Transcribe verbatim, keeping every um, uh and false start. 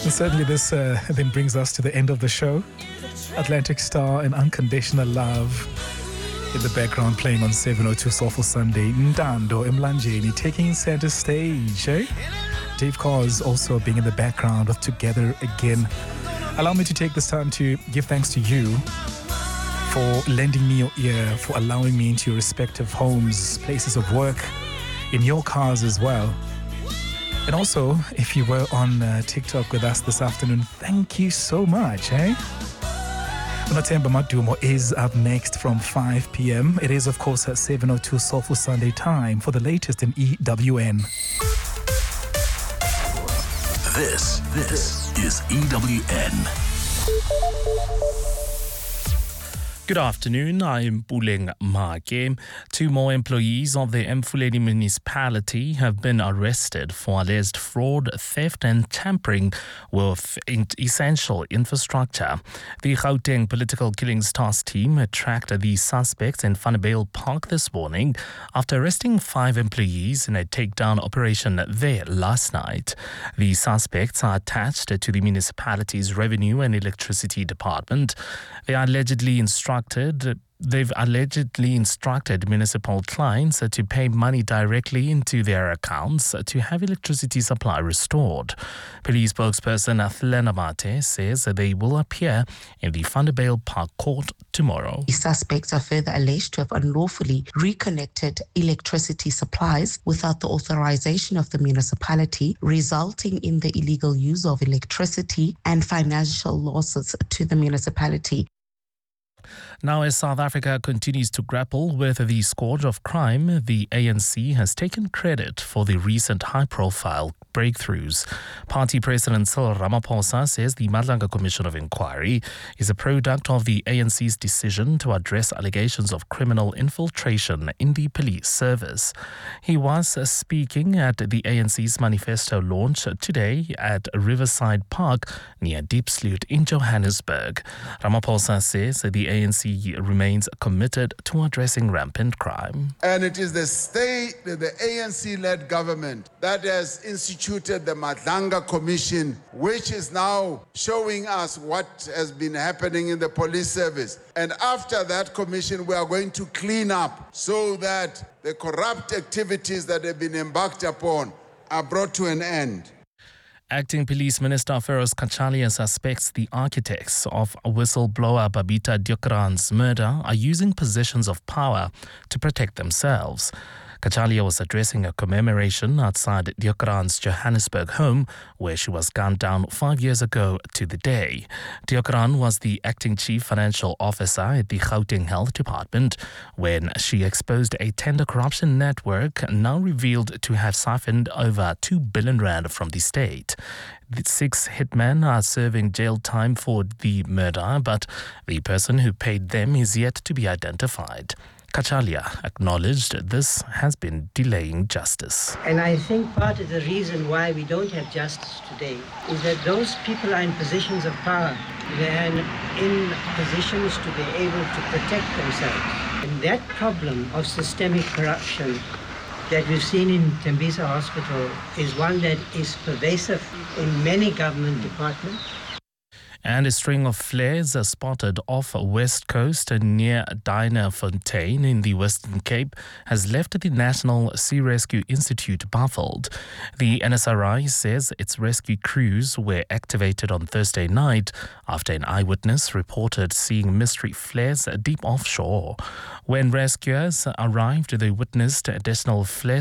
Certainly this uh, then brings us to the end of the show. Atlantic Star and Unconditional Love in the background playing on seven oh two Soulful Sunday. Ntando Emlanjeni taking center stage. Eh? Dave Cause also being in the background of Together Again. Allow me to take this time to give thanks to you for lending me your ear, for allowing me into your respective homes, places of work, in your cars as well. And also, if you were on uh, TikTok with us this afternoon, thank you so much, eh? Unatemba Madumo is up next from five p.m. It is, of course, at seven oh two Soulful Sunday time for the latest in E W N. This, this is E W N. Good afternoon, I'm Puleng Make. Two more employees of the Emfuleni municipality have been arrested for alleged fraud, theft and tampering with essential infrastructure. The Gauteng Political Killings Task Team tracked the suspects in Vanderbijl Park this morning after arresting five employees in a takedown operation there last night. The suspects are attached to the municipality's Revenue and Electricity Department. They are allegedly instructed They've allegedly instructed municipal clients to pay money directly into their accounts to have electricity supply restored. Police spokesperson Athlena Mate says they will appear in the Vanderbijl Park Court tomorrow. The suspects are further alleged to have unlawfully reconnected electricity supplies without the authorization of the municipality, resulting in the illegal use of electricity and financial losses to the municipality. Now, as South Africa continues to grapple with the scourge of crime, the A N C has taken credit for the recent high-profile breakthroughs. Party President Cyril Ramaphosa says the Madlanga Commission of Inquiry is a product of the A N C's decision to address allegations of criminal infiltration in the police service. He was speaking at the A N C's manifesto launch today at Riverside Park near Diepsloot in Johannesburg. Ramaphosa says the A N C remains committed to addressing rampant crime. And it is the state, the A N C-led government that has instituted the Madlanga Commission, which is now showing us what has been happening in the police service. And after that commission, we are going to clean up so that the corrupt activities that have been embarked upon are brought to an end. Acting Police Minister Feroz Kachalia suspects the architects of whistleblower Babita Deokaran's murder are using positions of power to protect themselves. Kachalia was addressing a commemoration outside Deokaran's Johannesburg home, where she was gunned down five years ago to the day. Deokaran was the acting chief financial officer at the Gauteng Health Department when she exposed a tender corruption network now revealed to have siphoned over two billion rand from the state. The six hitmen are serving jail time for the murder, but the person who paid them is yet to be identified. Kachalia acknowledged this has been delaying justice. And I think part of the reason why we don't have justice today is that those people are in positions of power. They're in positions to be able to protect themselves. And that problem of systemic corruption that we've seen in Tembisa Hospital is one that is pervasive in many government departments. And a string of flares are spotted off West Coast near Dienerfontein in the Western Cape has left the National Sea Rescue Institute baffled. The N S R I says its rescue crews were activated on Thursday night after an eyewitness reported seeing mystery flares deep offshore. When rescuers arrived, they witnessed additional flares